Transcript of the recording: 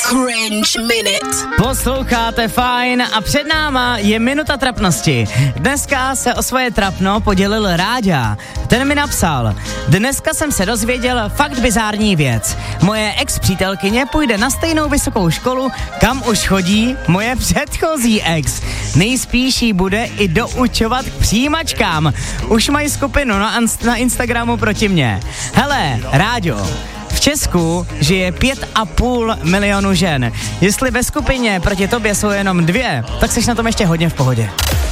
Cringe Minute. Posloucháte Fajn a před náma je minuta trapnosti. Dneska se o svoje trapno podělil Ráďa. Ten mi napsal: dneska jsem se dozvěděl fakt bizární věc. Moje ex-přítelkyně půjde na stejnou vysokou školu, kam už chodí moje předchozí ex. Nejspíš jí bude i doučovat k přijímačkám. Už mají skupinu na Instagramu proti mně. Hele, Ráďo, v Česku žije 5,5 milionu žen. Jestli ve skupině proti tobě jsou jenom 2, tak jsi na tom ještě hodně v pohodě.